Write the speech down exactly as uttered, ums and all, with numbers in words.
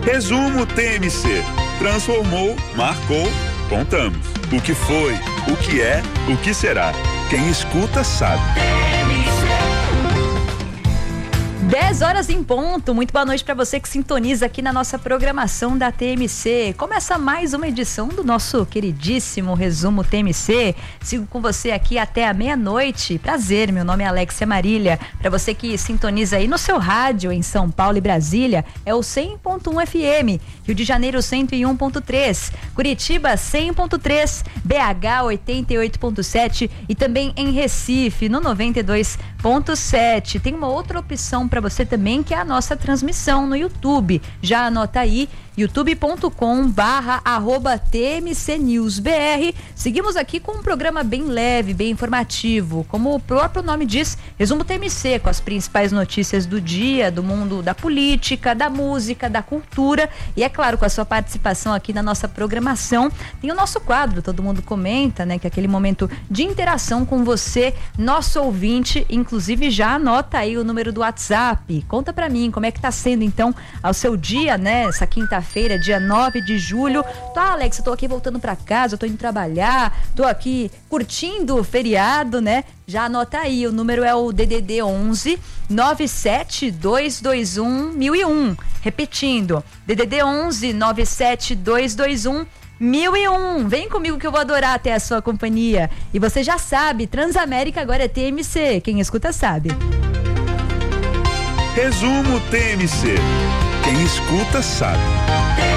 Resumo T M C. Transformou, marcou, contamos. O que foi, o que é, o que será. Quem escuta sabe. dez horas em ponto, muito boa noite para você que sintoniza aqui na nossa programação da T M C. Começa mais uma edição do nosso queridíssimo Resumo T M C. Sigo com você aqui até a meia-noite. Prazer, meu nome é Alexia Marília. Para você que sintoniza aí no seu rádio em São Paulo e Brasília, é o cem ponto um F M, Rio de Janeiro cento e um ponto três, Curitiba cem ponto três, B H oitenta e oito ponto sete e também em Recife no noventa e dois ponto sete. Tem uma outra opção para você também, que é a nossa transmissão no YouTube. Já anota aí, youtube ponto com barra arroba T M C News B R. Seguimos aqui com um programa bem leve, bem informativo, como o próprio nome diz, Resumo T M C, com as principais notícias do dia, do mundo da política, da música, da cultura e, é claro, com a sua participação aqui na nossa programação. Tem o nosso quadro, Todo Mundo Comenta, né, que é aquele momento de interação com você, nosso ouvinte. Inclusive, já anota aí o número do WhatsApp. Conta pra mim como é que tá sendo então ao seu dia, né, essa quinta-feira, dia nove de julho. Tá, Alex, eu tô aqui voltando pra casa, eu tô indo trabalhar, tô aqui curtindo o feriado, né? Já anota aí, o número é o D D D onze nove sete dois dois um mil e um. Repetindo, D D D onze nove sete dois dois um mil e um. Vem comigo que eu vou adorar ter a sua companhia. E você já sabe, Transamérica agora é T M C. Quem escuta sabe. Resumo T M C. Quem escuta sabe.